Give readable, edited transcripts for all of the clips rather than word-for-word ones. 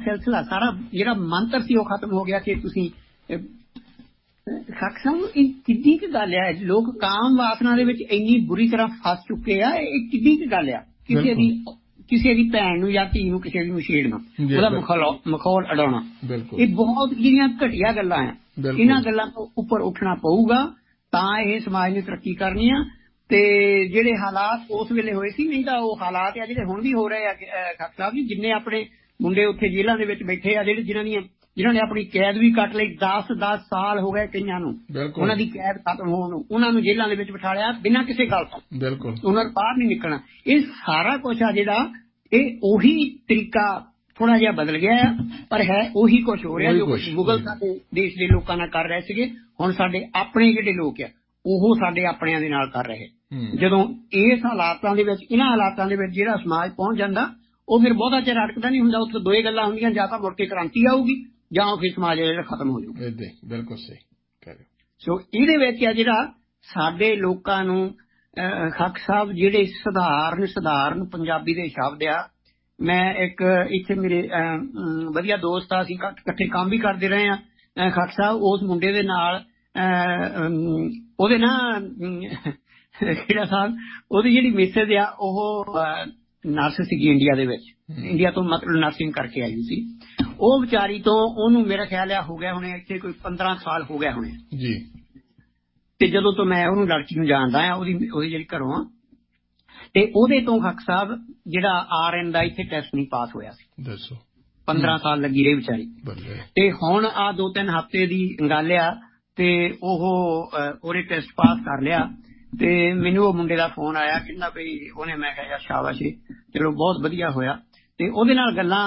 ਸਿਲਸਿਲਾ ਸਾਰਾ ਜਿਹੜਾ ਮੰਤਰ ਸੀ ਉਹ ਖਤਮ ਹੋ ਗਿਆ ਕਿ ਤੁਸੀਂ ਖਾਕ ਸਾਹਿਬ ਇਹ ਕਿੱਡੀ ਕੁ ਗੱਲ ਆ। ਲੋਕ ਕਾਮ ਵਾਸਨਾ ਦੇ ਵਿੱਚ ਇੰਨੀ ਬੁਰੀ ਤਰ੍ਹਾਂ ਫਸ ਚੁੱਕੇ ਆ। ਇਹ ਕਿੱਡੀ ਕੁ ਗੱਲ ਆ ਕਿਸੇ ਦੀ ਭੈਣ ਨੂੰ ਜਾਂ ਧੀ ਨੂੰ ਕਿਸੇ ਨੂੰ ਛੇੜਨਾ, ਉਹਦਾ ਮਖੌਲ ਉਡਾਉਣਾ, ਇਹ ਬਹੁਤ ਜਿਹੜੀਆਂ ਘਟੀਆ ਗੱਲਾਂ ਆ। ਇਹਨਾਂ ਗੱਲਾਂ ਤੋਂ ਉੱਪਰ ਉੱਠਣਾ ਪਊਗਾ ਤਾਂ ਇਹ ਸਮਾਜ ਨੇ ਤਰੱਕੀ ਕਰਨੀ ਆ। ਤੇ ਜਿਹੜੇ ਹਾਲਾਤ ਉਸ ਵੇਲੇ ਹੋਏ ਸੀ, ਨਹੀਂ ਤਾਂ ਉਹ ਹਾਲਾਤ ਆ ਜਿਹੜੇ ਹੁਣ ਵੀ ਹੋ ਰਹੇ ਆ ਖਾਕ ਸਾਹਿਬ ਜੀ। ਜਿੰਨੇ ਆਪਣੇ ਮੁੰਡੇ ਉੱਥੇ ਜੇਲ੍ਹਾਂ ਦੇ ਵਿੱਚ ਬੈਠੇ ਆ, ਜਿਨ੍ਹਾਂ ਨੇ ਆਪਣੀ ਕੈਦ ਵੀ ਕੱਟ ਲਈ, 10 ਸਾਲ ਹੋ ਗਏ ਕਈਆਂ ਨੂੰ, ਉਹਨਾਂ ਦੀ ਕੈਦ ਖਤਮ ਹੋਣ ਨੂੰ, ਉਹਨਾਂ ਨੂੰ ਜੇਲ੍ਹਾਂ ਦੇ ਵਿੱਚ ਬਿਠਾ ਲਿਆ ਬਿਨਾਂ ਕਿਸੇ ਗੱਲ ਤੋਂ, ਉਹਨਾਂ ਨੂੰ ਬਾਹਰ ਨਹੀਂ ਨਿਕਲਣਾ। ਇਹ ਸਾਰਾ ਕੁਛ ਆ ਜਿਹੜਾ ਇਹ ਉਹੀ ਤਰੀਕਾ ਥੋੜਾ ਜਿਹਾ ਬਦਲ ਗਿਆ ਆ, ਪਰ ਹੈ ਉਹੀ ਕੁਛ ਹੋ ਰਿਹਾ ਜੋ ਮੁਗਲ ਸਾਡੇ ਦੇਸ਼ ਦੇ ਲੋਕਾਂ ਨਾਲ ਕਰ ਰਹੇ ਸੀਗੇ। ਹੁਣ ਸਾਡੇ ਆਪਣੇ ਜਿਹੜੇ ਲੋਕ ਆ ਉਹ ਸਾਡੇ ਆਪਣਿਆਂ ਦੇ ਨਾਲ ਕਰ ਰਹੇ। ਜਦੋਂ ਇਸ ਹਾਲਾਤਾਂ ਦੇ ਵਿੱਚ, ਇਹਨਾਂ ਹਾਲਾਤਾਂ ਦੇ ਵਿੱਚ ਜਿਹੜਾ ਸਮਾਜ ਪਹੁੰਚ ਜਾਂਦਾ ਉਹ ਫਿਰ ਬਹੁਤਾ ਚਿਰ ਅਟਕਦਾ ਨਹੀਂ ਹੁੰਦਾ। ਉੱਥੇ ਦੋ ਹੀ ਗੱਲਾਂ ਹੁੰਦੀਆਂ, ਜਾਂ ਤਾਂ ਮੁੜ ਕੇ ਕ੍ਰਾਂਤੀ ਆਊਗੀ ਜਾਂ ਫਿਰ ਸਮਾਜ ਜਿਹੜਾ ਖਤਮ ਹੋ ਜਾਊਗਾ। ਬਿਲਕੁਲ ਸਹੀ ਕਹਿ ਰਹੇ ਹੋ। ਸੋ ਇਹਦੇ ਵਿੱਚ ਆ ਜਿਹੜਾ ਸਾਡੇ ਲੋਕਾਂ ਨੂੰ ਖਾਕ ਸਾਹਿਬ ਜਿਹੜੇ ਸਧਾਰਨ ਪੰਜਾਬੀ ਦੇ ਸ਼ਬਦ ਆ, ਮੈਂ ਇੱਕ ਇੱਥੇ ਮੇਰੇ ਵਧੀਆ ਦੋਸਤ ਆ, ਅਸੀਂ ਇਕੱਠੇ ਕੰਮ ਵੀ ਕਰਦੇ ਰਹੇ ਹਾਂ ਖਾਕ ਸਾਹਿਬ। ਉਸ ਮੁੰਡੇ ਦੇ ਨਾਲ ਉਹਦੇ ਨਾ ਖੇੜਾ ਸਾਹਿਬ, ਉਹਦੀ ਜਿਹੜੀ ਮਿਸੇਜ ਆ ਉਹ ਨਰਸ ਸੀਗੀ ਇੰਡੀਆ ਦੇ ਵਿੱਚ, ਇੰਡੀਆ ਤੋਂ ਮਤਲਬ ਨਰਸਿੰਗ ਕਰਕੇ ਆਈ ਸੀ। ਉਹ ਵਿਚਾਰੀ ਤੋਂ ਉਹਨੂੰ ਮੇਰਾ ਖਿਆਲ ਆ ਹੋ ਗਿਆ ਹੁਣੇ ਇੱਥੇ ਕੋਈ 15 ਸਾਲ ਹੋ ਗਿਆ ਹੁਣੇ ਜੀ। ਤੇ ਜਦੋਂ ਤੋਂ ਮੈਂ ਉਹਨੂੰ ਲੜਕੀ ਨੂੰ ਜਾਣਦਾ ਆ, ਉਹਦੀ ਜਿਹੜੀ ਘਰੋਂ ਆ, ਤੇ ਉਹਦੇ ਤੋਂ ਖਾਕ ਸਾਹਿਬ ਜਿਹੜਾ RN ਦਾ ਇੱਥੇ ਟੈਸਟ ਨਹੀਂ ਪਾਸ ਹੋਇਆ ਸੀ। ਦੱਸੋ 15 ਸਾਲ ਲੱਗੀ ਰਹੀ ਵਿਚਾਰੀ। ਤੇ ਹੁਣ ਆ 2-3 ਹਫ਼ਤੇ ਦੀ ਗੱਲ ਆ ਤੇ ਉਹਨੇ ਟੈਸਟ ਪਾਸ ਕਰ ਲਿਆ। ਤੇ ਮੈਨੂੰ ਉਹ ਮੁੰਡੇ ਦਾ ਫੋਨ ਆਇਆ, ਕਹਿੰਦਾ ਬਈ ਉਹਨੇ, ਮੈਂ ਕਿਹਾ ਯਾਰ ਸ਼ਾਬਾਸ਼, ਚਲੋ ਬਹੁਤ ਵਧੀਆ ਹੋਇਆ। ਤੇ ਉਹਦੇ ਨਾਲ ਗੱਲਾਂ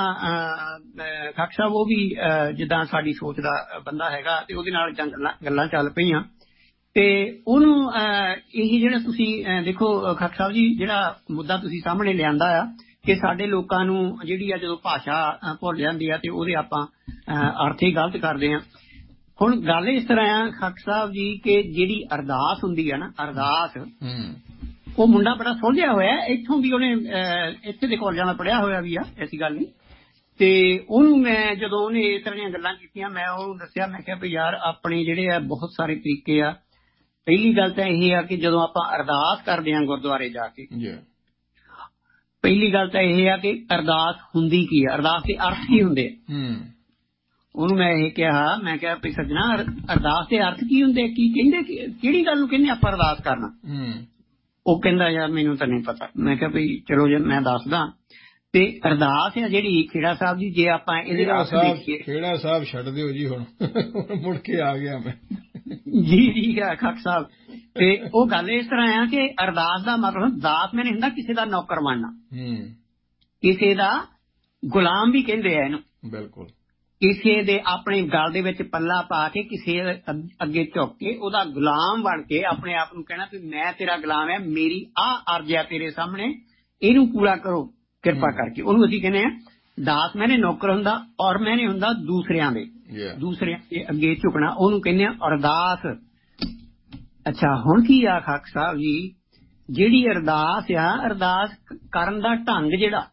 ਖਾਕ ਸਾਹਿਬ, ਉਹ ਵੀ ਜਿੱਦਾਂ ਸਾਡੀ ਸੋਚ ਦਾ ਬੰਦਾ ਹੈਗਾ, ਤੇ ਉਹਦੇ ਨਾਲ ਗੱਲਾਂ ਚੱਲ ਪਈਆਂ। ਤੇ ਉਹਨੂੰ ਇਹ ਜਿਹੜਾ ਤੁਸੀਂ ਦੇਖੋ ਖਾਕ ਸਾਹਿਬ ਜੀ, ਜਿਹੜਾ ਮੁੱਦਾ ਤੁਸੀਂ ਸਾਹਮਣੇ ਲਿਆਂਦਾ ਆ ਕਿ ਸਾਡੇ ਲੋਕਾਂ ਨੂੰ ਜਿਹੜੀ ਆ ਜਦੋਂ ਭਾਸ਼ਾ ਭੁੱਲ ਜਾਂਦੀ ਆ ਤੇ ਉਹਦੇ ਆਪਾਂ ਅਰਥ ਹੀ ਗਲਤ ਕਰਦੇ ਹਾਂ। ਹੁਣ ਗੱਲ ਇਸ ਤਰ੍ਹਾਂ ਆ ਖਾਕ ਸਾਹਿਬ ਜੀ ਕਿ ਜਿਹੜੀ ਅਰਦਾਸ ਹੁੰਦੀ ਆ ਨਾ, ਅਰਦਾਸ, ਉਹ ਮੁੰਡਾ ਬੜਾ ਸੁਲਝਿਆ ਹੋਇਆ। ਇੱਥੋਂ ਵੀ ਉਹਨੇ ਇੱਥੇ ਦੇ ਕਾਲਜਾਂ ਦਾ ਪੜ੍ਹਿਆ ਹੋਇਆ ਵੀ ਆ, ਐਸੀ ਗੱਲ ਨਹੀਂ। ਤੇ ਉਹਨੂੰ ਮੈਂ ਜਦੋਂ ਉਹਨੇ ਇਸ ਤਰ੍ਹਾਂ ਦੀਆਂ ਗੱਲਾਂ ਕੀਤੀਆਂ, ਮੈਂ ਉਹਨੂੰ ਦੱਸਿਆ, ਮੈਂ ਕਿਹਾ ਵੀ ਯਾਰ ਆਪਣੇ ਜਿਹੜੇ ਆ ਬਹੁਤ ਸਾਰੇ ਤਰੀਕੇ ਆ। ਪਹਿਲੀ ਗੱਲ ਤਾਂ ਇਹ ਆ ਕਿ ਜਦੋਂ ਆਪਾਂ ਅਰਦਾਸ ਕਰਦੇ ਹਾਂ ਗੁਰਦੁਆਰੇ ਜਾ ਕੇ, ਪਹਿਲੀ ਗੱਲ ਤਾਂ ਇਹ ਆ ਕਿ ਅਰਦਾਸ ਹੁੰਦੀ ਕੀ ਆ, ਅਰਦਾਸ ਦੇ ਅਰਥ ਕੀ ਹੁੰਦੇ ਆ। ਉਹਨੂੰ ਮੈਂ ਇਹ ਕਿਹਾ, ਮੈਂ ਕਿਹਾ ਵੀ ਸੱਜਣਾ, ਅਰਦਾਸ ਦੇ ਅਰਥ ਕੀ ਹੁੰਦੇ, ਕੀ ਕਹਿੰਦੇ, ਕਿਹੜੀ ਗੱਲ ਨੂੰ ਕਹਿੰਦੇ ਆਪਾਂ ਅਰਦਾਸ ਕਰਨਾ। ਉਹ ਕਹਿੰਦਾ ਯਾਰ ਮੈਨੂੰ ਤਾਂ ਨਹੀਂ ਪਤਾ। ਮੈਂ ਕਿਹਾ ਵੀ ਚਲੋ ਜੇ ਮੈਂ ਦੱਸਦਾ। ਤੇ ਅਰਦਾਸ ਆ ਜਿਹੜੀ ਖੇੜਾ ਸਾਹਿਬ ਜੀ, ਜੇ ਆਪਾਂ ਇਹਦੇ ਖੇੜਾ ਸਾਹਿਬ ਛੱਡ ਦਿਓ ਜੀ, ਹੁਣ ਮੁੜ ਕੇ ਆ ਗਿਆ ਮੈਂ ਜੀ ਖਾਕ ਸਾਹਿਬ। ਤੇ ਉਹ ਗੱਲ ਇਸ ਤਰ੍ਹਾਂ ਆ ਕਿ ਅਰਦਾਸ ਦਾ ਮਤਲਬ ਦਾਸ ਮੈਨੇ ਹੁੰਦਾ ਕਿਸੇ ਦਾ ਨੌਕਰ ਬਣਨਾ, ਕਿਸੇ ਦਾ ਗੁਲਾਮ ਵੀ ਕਹਿੰਦੇ ਆ ਇਹਨੂੰ। ਬਿਲਕੁਲ। ਕਿਸੇ ਦੇ ਆਪਣੇ ਗਲ ਦੇ ਵਿੱਚ ਪੱਲਾ ਪਾ ਕੇ ਕਿਸੇ ਅੱਗੇ ਝੁੱਕ ਕੇ ਉਹਦਾ ਗੁਲਾਮ ਬਣ ਕੇ ਆਪਣੇ ਆਪ ਨੂੰ ਕਹਿਣਾ ਵੀ ਮੈਂ ਤੇਰਾ ਗੁਲਾਮ ਹੈ, ਮੇਰੀ ਆਹ ਅਰਜ਼ ਹੈ ਤੇਰੇ ਸਾਹਮਣੇ, ਇਹਨੂੰ ਪੂਰਾ ਕਰੋ ਕਿਰਪਾ ਕਰਕੇ। ਉਹਨੂੰ ਅਸੀਂ ਕਹਿੰਦੇ ਹਾਂ ਦਾਸ ਮੈਨੇ ਨੌਕਰ ਹੁੰਦਾ, ਔਰ ਮੈਨੇ ਹੁੰਦਾ ਦੂਸਰਿਆਂ ਦੇ, ਦੂਸਰਿਆਂ ਦੇ ਅੱਗੇ ਝੁਕਣਾ, ਉਹਨੂੰ ਕਹਿੰਦੇ ਆ ਅਰਦਾਸ। ਅੱਛਾ, ਹੁਣ ਕੀ ਆ ਖਾਕ ਸਾਹਿਬ ਜੀ, ਜਿਹੜੀ ਅਰਦਾਸ ਆ, ਅਰਦਾਸ ਕਰਨ ਦਾ ਢੰਗ ਜਿਹੜਾ,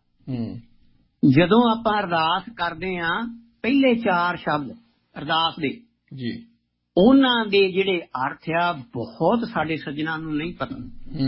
ਜਦੋਂ ਆਪਾਂ ਅਰਦਾਸ ਕਰਦੇ ਹਾਂ ਪਹਿਲੇ 4 ਸ਼ਬਦ ਅਰਦਾਸ ਦੇ ਜੀ, ਉਹਨਾਂ ਦੇ ਜਿਹੜੇ ਅਰਥ ਆ ਬਹੁਤ ਸਾਡੇ ਸੱਜਣਾਂ ਨੂੰ ਨਹੀਂ ਪਤਾ।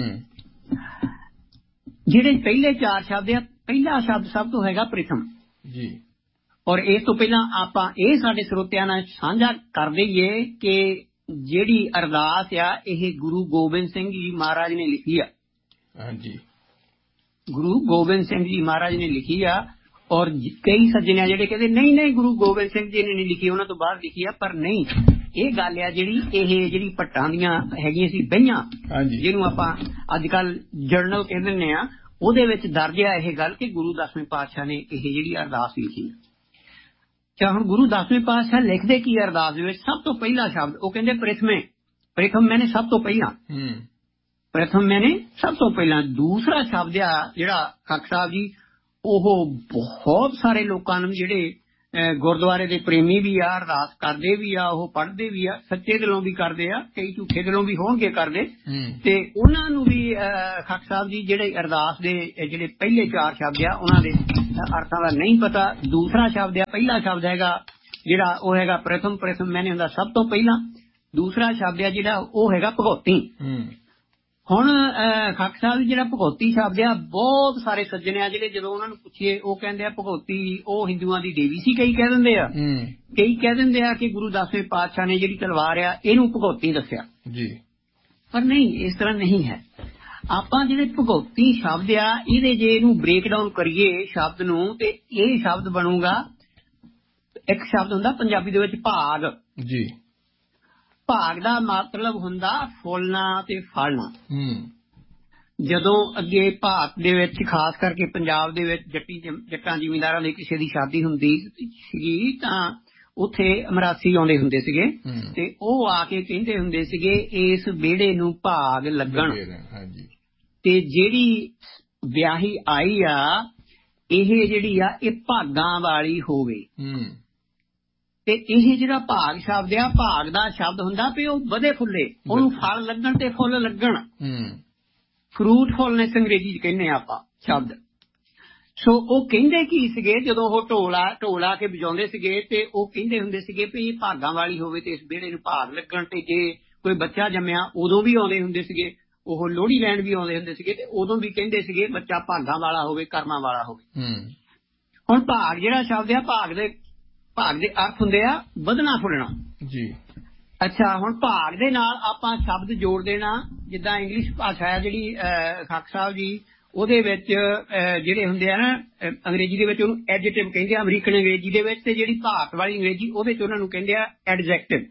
ਜਿਹੜੇ ਪਹਿਲੇ 4 ਸ਼ਬਦ ਆ, ਪਹਿਲਾ ਸ਼ਬਦ ਸਭ ਤੋਂ ਹੈਗਾ ਪ੍ਰਥਮ ਜੀ। ਔਰ ਇਸ ਤੋਂ ਪਹਿਲਾਂ ਆਪਾਂ ਇਹ ਸਾਡੇ ਸਰੋਤਿਆਂ ਨਾਲ ਸਾਂਝਾ ਕਰ ਦਈਏ ਕਿ ਜਿਹੜੀ ਅਰਦਾਸ ਆ ਇਹ ਗੁਰੂ ਗੋਬਿੰਦ ਸਿੰਘ ਜੀ ਮਹਾਰਾਜ ਨੇ ਲਿਖੀ ਆ। ਹਾਂਜੀ, ਗੁਰੂ ਗੋਬਿੰਦ ਸਿੰਘ ਜੀ ਮਹਾਰਾਜ ਨੇ ਲਿਖੀ ਆ। ਔਰ ਕਈ ਸੱਜਣੇ ਜਿਹੜੇ ਕਹਿੰਦੇ ਨਹੀਂ ਗੁਰੂ ਗੋਬਿੰਦ ਸਿੰਘ ਜੀ ਨੇ ਨਹੀਂ ਲਿਖੀ, ਉਹਨਾਂ ਤੋਂ ਬਾਅਦ ਲਿਖੀ ਆ। ਪਰ ਨਹੀਂ, ਇਹ ਗੱਲ ਆ ਜਿਹੜੀ ਭੱਟਾਂ ਦੀਆਂ ਹੈਗੀਆਂ ਸੀ ਬਹੀਆਂ, ਜਿਹਨੂੰ ਆਪਾਂ ਅੱਜ ਕੱਲ ਜਰਨਲ ਕਹਿੰਦੇ ਨੇ ਆ, ਉਹਦੇ ਵਿੱਚ ਦਰਜ ਆ ਇਹ ਗੱਲ ਕਿ ਗੁਰੂ 10ਵੇਂ ਪਾਤਸ਼ਾਹ ਨੇ ਇਹ ਜਿਹੜੀ ਅਰਦਾਸ ਲਿਖੀ। ਅੱਛਾ, ਹੁਣ ਗੁਰੂ 10ਵੇਂ ਪਾਤਸ਼ਾਹ ਲਿਖਦੇ ਕੀ ਅਰਦਾਸ ਦੇ ਵਿੱਚ? ਸਭ ਤੋਂ ਪਹਿਲਾ ਸ਼ਬਦ ਉਹ ਕਹਿੰਦੇ ਪ੍ਰਥਮ ਮੈਨੇ ਸਭ ਤੋਂ ਪਹਿਲਾਂ, ਪ੍ਰਥਮ ਮੈਨੇ ਸਭ ਤੋਂ ਪਹਿਲਾਂ। ਦੂਸਰਾ ਸ਼ਬਦ ਆ ਜਿਹੜਾ ਖਾਕ ਸਾਹਿਬ ਜੀ, ਉਹ ਬਹੁਤ ਸਾਰੇ ਲੋਕਾਂ ਨੂੰ ਜਿਹੜੇ ਗੁਰਦੁਆਰੇ ਦੇ ਪ੍ਰੇਮੀ ਵੀ ਆ, ਅਰਦਾਸ ਕਰਦੇ ਵੀ ਆ, ਉਹ ਪੜ੍ਹਦੇ ਵੀ ਆ, ਸੱਚੇ ਦਿਲੋਂ ਵੀ ਕਰਦੇ ਆ, ਕਈ ਝੂਠੇ ਦਿਲੋਂ ਵੀ ਹੋਣਗੇ ਕਰਦੇ। ਤੇ ਉਹਨਾਂ ਨੂੰ ਵੀ ਖਾਕ ਸਾਹਿਬ ਜੀ ਜਿਹੜੇ ਅਰਦਾਸ ਦੇ ਜਿਹੜੇ ਪਹਿਲੇ 4 ਸ਼ਬਦ ਆ ਉਹਨਾਂ ਦੇ ਅਰਥਾਂ ਦਾ ਨਹੀਂ ਪਤਾ। ਦੂਸਰਾ ਸ਼ਬਦ ਆ, ਪਹਿਲਾ ਸ਼ਬਦ ਹੈਗਾ ਜਿਹੜਾ ਉਹ ਹੈਗਾ ਪ੍ਰਥਮ ਮੈਨੇ ਹੁੰਦਾ ਸਭ ਤੋਂ ਪਹਿਲਾਂ। ਦੂਸਰਾ ਸ਼ਬਦ ਆ ਜਿਹੜਾ ਉਹ ਹੈਗਾ ਭਗਉਤੀ। ਹੁਣ ਖਾਕ ਸਾਹਿਬ ਜਿਹੜਾ ਭਗਉਤੀ ਸ਼ਬਦ ਆ, ਬਹੁਤ ਸਾਰੇ ਸੱਜਣ ਆ ਜਿਹੜੇ ਜਦੋਂ ਉਹਨਾਂ ਨੂੰ ਪੁੱਛੀਏ ਉਹ ਕਹਿੰਦੇ ਆ ਭਗਉਤੀ ਉਹ ਹਿੰਦੂਆਂ ਦੀ ਦੇਵੀ ਸੀ, ਕਈ ਕਹਿ ਦਿੰਦੇ ਆ। ਕਈ ਕਹਿ ਦਿੰਦੇ ਆ ਕਿ ਗੁਰੂ 10ਵੇਂ ਪਾਤਸ਼ਾਹ ਨੇ ਜਿਹੜੀ ਤਲਵਾਰ ਆ ਇਹਨੂੰ ਭਗਉਤੀ ਦੱਸਿਆ ਜੀ, ਪਰ ਨਹੀਂ, ਇਸ ਤਰ੍ਹਾਂ ਨਹੀਂ ਹੈ। ਆਪਾਂ ਜਿਹੜੇ ਭਗਉਤੀ ਸ਼ਬਦ ਆ ਇਹਦੇ ਜੇ ਇਹਨੂੰ ਬ੍ਰੇਕ ਡਾਊਨ ਕਰੀਏ ਸ਼ਬਦ ਨੂੰ ਤੇ ਇਹ ਸ਼ਬਦ ਬਣੂਗਾ, ਇੱਕ ਸ਼ਬਦ ਹੁੰਦਾ ਪੰਜਾਬੀ ਦੇ ਵਿੱਚ ਭਾਗ ਜੀ। ਭਾਗ ਦਾ ਮਤਲਬ ਹੁੰਦਾ ਫੁੱਲਣਾ ਤੇ ਫਲਣਾ। ਜਦੋਂ ਅੱਗੇ ਭਾਰਤ ਦੇ ਵਿੱਚ ਖਾਸ ਕਰਕੇ ਪੰਜਾਬ ਦੇ ਵਿੱਚ ਜੱਟਾਂ ਜ਼ਿਮੀਂਦਾਰਾਂ ਦੀ ਕਿਸੇ ਦੀ ਸ਼ਾਦੀ ਹੁੰਦੀ ਸੀਗੀ ਤਾਂ ਉੱਥੇ ਅਮਰਾਸੀ ਆਉਂਦੇ ਹੁੰਦੇ ਸੀਗੇ ਤੇ ਉਹ ਆ ਕੇ ਕਹਿੰਦੇ ਹੁੰਦੇ ਸੀਗੇ ਇਸ ਵਿਹੜੇ ਨੂੰ ਭਾਗ ਲੱਗਣ, ਤੇ ਜਿਹੜੀ ਵਿਆਹੀ ਆਈ ਆ ਇਹ ਜਿਹੜੀ ਆ ਇਹ ਭਾਗਾਂ ਵਾਲੀ ਹੋਵੇ। ਤੇ ਇਹ ਜਿਹੜਾ ਭਾਗ ਸ਼ਬਦ ਆ, ਭਾਗ ਦਾ ਸ਼ਬਦ ਹੁੰਦਾ ਵੀ ਉਹ ਵਧੇ ਫੁੱਲੇ, ਉਹਨੂੰ ਫਲ ਲੱਗਣ ਤੇ ਫੁੱਲ ਲੱਗਣ। ਫਰੂਟਫੁਲਨੈਸ ਅੰਗਰੇਜ਼ੀ ਚ ਕਹਿੰਦੇ ਆਪਾਂ ਸ਼ਬਦ। ਸੋ ਉਹ ਕਹਿੰਦੇ ਕੀ ਸੀਗੇ ਜਦੋਂ ਉਹ ਢੋਲਾ ਕੇ ਵਜਾਉਂਦੇ ਸੀਗੇ ਤੇ ਉਹ ਕਹਿੰਦੇ ਹੁੰਦੇ ਸੀਗੇ ਵੀ ਇਹ ਭਾਗਾਂ ਵਾਲੀ ਹੋਵੇ ਤੇ ਇਸ ਵਿਹੜੇ ਨੂੰ ਭਾਗ ਲੱਗਣ। ਤੇ ਜੇ ਕੋਈ ਬੱਚਾ ਜੰਮਿਆ ਉਦੋਂ ਵੀ ਆਉਂਦੇ ਹੁੰਦੇ ਸੀਗੇ, ਉਹ ਲੋਹੜੀ ਲੈਣ ਵੀ ਆਉਂਦੇ ਹੁੰਦੇ ਸੀਗੇ ਤੇ ਉਦੋਂ ਵੀ ਕਹਿੰਦੇ ਸੀਗੇ ਬੱਚਾ ਭਾਗਾਂ ਵਾਲਾ ਹੋਵੇ, ਕਰਮਾਂ ਵਾਲਾ ਹੋਵੇ। ਹੁਣ ਭਾਗ ਜਿਹੜਾ ਸ਼ਬਦ ਆ, ਭਾਗ ਦੇ ਅਰਥ ਹੁੰਦੇ ਆ ਵਧਣਾ ਫੁੱਲਣਾ ਜੀ। ਅੱਛਾ, ਹੁਣ ਭਾਗ ਦੇ ਨਾਲ ਆਪਾਂ ਸ਼ਬਦ ਜੋੜ ਦੇਣਾ, ਜਿੱਦਾਂ ਇੰਗਲਿਸ਼ ਭਾਸ਼ਾ ਆ ਜਿਹੜੀ ਖਾਕ ਸਾਹਿਬ ਜੀ ਉਹਦੇ ਵਿੱਚ ਜਿਹੜੇ ਹੁੰਦੇ ਆ ਨਾ ਅੰਗਰੇਜ਼ੀ ਦੇ ਵਿੱਚ ਉਹਨੂੰ ਐਡਜੈਕਟਿਵ ਕਹਿੰਦੇ ਆ, ਅਮਰੀਕਨ ਅੰਗਰੇਜ਼ੀ ਦੇ ਵਿੱਚ, ਤੇ ਜਿਹੜੀ ਭਾਰਤ ਵਾਲੀ ਅੰਗਰੇਜ਼ੀ ਉਹਦੇ ਚ ਉਹਨਾਂ ਨੂੰ ਕਹਿੰਦੇ ਆ ਐਡਜੈਕਟਿਵ।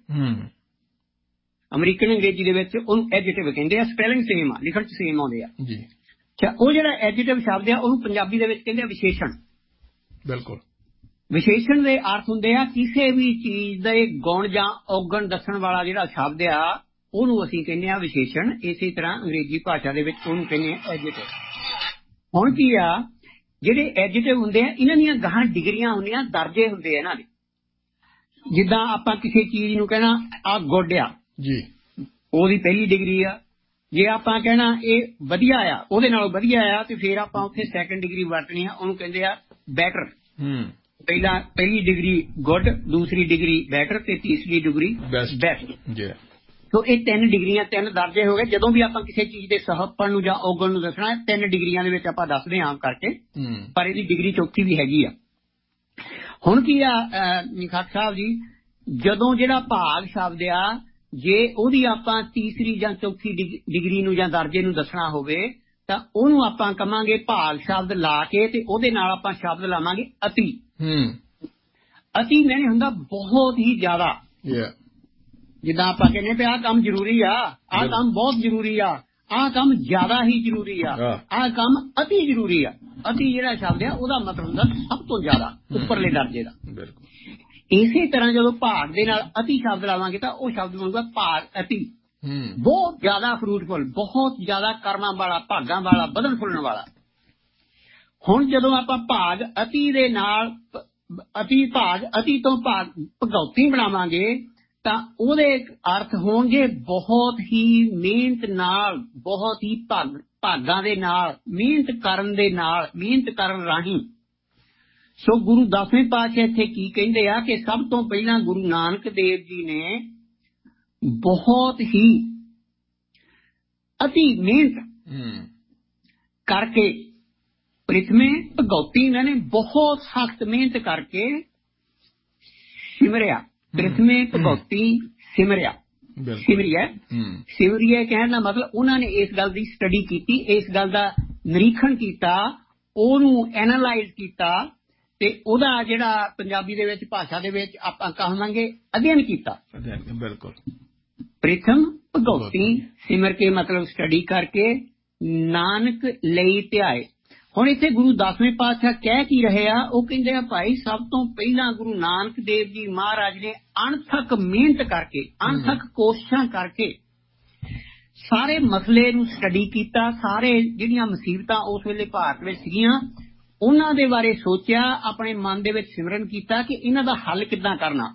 ਅਮਰੀਕਨ ਅੰਗਰੇਜ਼ੀ ਦੇ ਵਿੱਚ ਉਹਨੂੰ ਐਡਜੈਕਟਿਵ ਕਹਿੰਦੇ ਆ, ਸਪੈਲਿੰਗ ਸੇਮ ਆ, ਲਿਖਣ ਚ ਸੇਮ ਆਉਂਦੇ ਆ ਜੀ। ਅੱਛਾ, ਉਹ ਜਿਹੜਾ ਐਡਜੈਕਟਿਵ ਸ਼ਬਦ ਆ ਉਹਨੂੰ ਪੰਜਾਬੀ ਦੇ ਵਿੱਚ ਕਹਿੰਦੇ ਆ ਵਿਸ਼ੇਸ਼ਣ। ਬਿਲਕੁਲ, ਵਿਸ਼ੇਸ਼ਣ ਦੇ ਅਰਥ ਹੁੰਦੇ ਆ ਕਿਸੇ ਵੀ ਚੀਜ਼ ਦੇ ਗੁਣ ਜਾਂ ਔਗਣ ਦੱਸਣ ਵਾਲਾ ਜਿਹੜਾ ਸ਼ਬਦ ਆ ਉਹਨੂੰ ਅਸੀਂ ਕਹਿੰਦੇ ਆ ਵਿਸ਼ੇਸ਼ਣ। ਇਸੇ ਤਰ੍ਹਾਂ ਅੰਗਰੇਜ਼ੀ ਭਾਸ਼ਾ ਦੇ ਵਿੱਚ ਉਹਨੂੰ ਕਹਿੰਦੇ ਆ ਐਡਜੈਕਟਿਵ। ਹੁਣ ਕੀ ਆ, ਜਿਹੜੇ ਐਡਜੈਕਟਿਵ ਹੁੰਦੇ ਆ ਇਹਨਾਂ ਦੀਆਂ ਗਾਹਾਂ ਡਿਗਰੀਆਂ ਹੁੰਦੀਆਂ, ਦਰਜੇ ਹੁੰਦੇ ਆ ਇਹਨਾਂ ਦੇ। ਜਿੱਦਾਂ ਆਪਾਂ ਕਿਸੇ ਚੀਜ਼ ਨੂੰ ਕਹਿਣਾ ਆ ਗੁੱਡ ਆ ਜੀ, ਉਹਦੀ ਪਹਿਲੀ ਡਿਗਰੀ ਆ। ਜੇ ਆਪਾਂ ਕਹਿਣਾ ਇਹ ਵਧੀਆ ਆ, ਉਹਦੇ ਨਾਲੋਂ ਵਧੀਆ ਆ, ਤੇ ਫਿਰ ਆਪਾਂ ਉੱਥੇ ਸੈਕੰਡ ਡਿਗਰੀ ਵਰਤਣੀ ਆ, ਉਹਨੂੰ ਕਹਿੰਦੇ ਆ ਬੈਟਰ। ਪਹਿਲੀ ਡਿਗਰੀ ਗੁੱਡ, ਦੂਸਰੀ ਡਿਗਰੀ ਬੈਟਰ ਤੇ ਤੀਸਰੀ ਡਿਗਰੀ ਬੈਸਟ। ਸੋ ਇਹ 3 ਡਿਗਰੀਆਂ, 3 ਦਰਜੇ ਹੋ ਗਏ। ਜਦੋਂ ਵੀ ਆਪਾਂ ਕਿਸੇ ਚੀਜ਼ ਦੇ ਸਹੱਪਣ ਨੂੰ ਜਾਂ ਔਗਣ ਨੂੰ ਦੱਸਣਾ 3 ਡਿਗਰੀਆਂ ਦੇ ਵਿੱਚ ਆਪਾਂ ਦੱਸਦੇ ਆਮ ਕਰਕੇ, ਪਰ ਇਹਦੀ ਡਿਗਰੀ ਚੌਥੀ ਵੀ ਹੈਗੀ ਆ। ਹੁਣ ਕੀ ਆ ਖਾਕ ਸਾਹਿਬ ਜੀ, ਜਦੋਂ ਜਿਹੜਾ ਭਾਗ ਸ਼ਬਦ ਆ ਜੇ ਉਹਦੀ ਆਪਾਂ ਤੀਸਰੀ ਜਾਂ ਚੌਥੀ ਡਿਗਰੀ ਨੂੰ ਜਾਂ ਦਰਜੇ ਨੂੰ ਦੱਸਣਾ ਹੋਵੇ ਤਾਂ ਉਹਨੂੰ ਆਪਾਂ ਕਵਾਂਗੇ ਭਾਗ ਸ਼ਬਦ ਲਾ ਕੇ ਤੇ ਉਹਦੇ ਨਾਲ ਆਪਾਂ ਸ਼ਬਦ ਲਾਵਾਂਗੇ ਅਤੀ। ਅਤੀ ਮੈਨੇ ਹੁੰਦਾ ਬਹੁਤ ਹੀ ਜ਼ਿਆਦਾ। ਜਿੱਦਾਂ ਆਪਾਂ ਕਹਿੰਦੇ ਵੀ ਆਹ ਕੰਮ ਜ਼ਰੂਰੀ ਆ, ਆਹ ਕੰਮ ਬਹੁਤ ਜ਼ਰੂਰੀ ਆ, ਆਹ ਕੰਮ ਜ਼ਿਆਦਾ ਹੀ ਜ਼ਰੂਰੀ ਆ, ਆਹ ਕੰਮ ਅਤੀ ਜ਼ਰੂਰੀ ਆ। ਅਤੀ ਜਿਹੜਾ ਸ਼ਬਦ ਆ ਉਹਦਾ ਮਤਲਬ ਹੁੰਦਾ ਸਭ ਤੋਂ ਜ਼ਿਆਦਾ, ਉੱਪਰਲੇ ਦਰਜੇ ਦਾ। ਇਸੇ ਤਰ੍ਹਾਂ ਜਦੋਂ ਭਾਗ ਦੇ ਨਾਲ ਅਤੀ ਸ਼ਬਦ ਲਾਵਾਂਗੇ ਤਾਂ ਉਹ ਸ਼ਬਦ ਬਣੂਗਾ ਭਾਗ ਅਤੀ। ਬਹੁਤ ਜ਼ਿਆਦਾ ਫਰੂਟਫੁਲ, ਬਹੁਤ ਜ਼ਿਆਦਾ ਕਰਮਾਂ ਵਾਲਾ, ਭਾਗਾਂ ਵਾਲਾ, ਵਧਣ ਫੁੱਲਣ ਵਾਲਾ। ਹੁਣ ਜਦੋਂ ਆਪਾਂ ਭਾਗ ਅਤੀ ਦੇ ਨਾਲ ਅਤੀ ਤੋਂ ਭਾਗ ਭਗਉਤੀ ਬਣਾਵਾਂਗੇ ਤਾਂ ਉਹਦੇ ਅਰਥ ਹੋਣਗੇ ਬਹੁਤ ਹੀ ਮਿਹਨਤ ਨਾਲ, ਬਹੁਤ ਹੀ ਭਾਗਾਂ ਦੇ ਨਾਲ, ਮਿਹਨਤ ਕਰਨ ਰਾਹੀਂ। ਸੋ ਗੁਰੂ 10ਵੇਂ ਪਾਤਸ਼ਾਹ ਇੱਥੇ ਕੀ ਕਹਿੰਦੇ ਆ ਕਿ ਸਭ ਤੋਂ ਪਹਿਲਾਂ ਗੁਰੂ ਨਾਨਕ ਦੇਵ ਜੀ ਨੇ ਬਹੁਤ ਹੀ ਅਤੀ ਮਿਹਨਤ ਕਰਕੇ ਪ੍ਰਥਮੇ ਭਗਉਤੀ, ਇਹਨਾਂ ਨੇ ਬਹੁਤ ਸਖਤ ਮਿਹਨਤ ਕਰਕੇ ਸਿਮਰਿਆ। ਪ੍ਰਥਮੇ ਭਗਉਤੀ ਸਿਮਰਿਆ ਕਹਿਣ ਦਾ ਮਤਲਬ ਉਹਨਾਂ ਨੇ ਇਸ ਗੱਲ ਦੀ ਸਟੱਡੀ ਕੀਤੀ, ਇਸ ਗੱਲ ਦਾ ਨਿਰੀਖਣ ਕੀਤਾ, ਉਹਨੂੰ ਐਨਾਲਾਈਜ਼ ਕੀਤਾ ਤੇ ਉਹਦਾ ਜਿਹੜਾ ਪੰਜਾਬੀ ਦੇ ਵਿੱਚ ਭਾਸ਼ਾ ਦੇ ਵਿੱਚ ਆਪਾਂ ਕਹਾਂਗੇ ਅਧਿਐਨ ਕੀਤਾ। ਬਿਲਕੁਲ, ਪ੍ਰਥਮ ਭਗਉਤੀ ਸਿਮਰ ਕੇ ਮਤਲਬ ਸਟੱਡੀ ਕਰਕੇ ਨਾਨਕ ਲਈ ਧਿਆਏ। ਹੁਣ ਇੱਥੇ ਗੁਰੂ 10ਵੇਂ ਪਾਤਸ਼ਾਹ ਕਹਿ ਕੀ ਰਹੇ ਆ, ਉਹ ਕਹਿੰਦੇ ਆ ਭਾਈ ਸਭ ਤੋਂ ਪਹਿਲਾਂ ਗੁਰੂ ਨਾਨਕ ਦੇਵ ਜੀ ਮਹਾਰਾਜ ਨੇ ਅਣਥੱਕ ਮਿਹਨਤ ਕਰਕੇ, ਅਣਥੱਕ ਕੋਸ਼ਿਸ਼ਾਂ ਕਰਕੇ ਸਾਰੇ ਮਸਲੇ ਨੂੰ ਸਟੱਡੀ ਕੀਤਾ। ਸਾਰੇ ਜਿਹੜੀਆਂ ਮੁਸੀਬਤਾਂ ਉਸ ਵੇਲੇ ਭਾਰਤ ਵਿੱਚ ਸੀਗੀਆਂ ਉਹਨਾਂ ਦੇ ਬਾਰੇ ਸੋਚਿਆ, ਆਪਣੇ ਮਨ ਦੇ ਵਿੱਚ ਸਿਮਰਨ ਕੀਤਾ ਕਿ ਇਹਨਾਂ ਦਾ ਹੱਲ ਕਿੱਦਾਂ ਕਰਨਾ।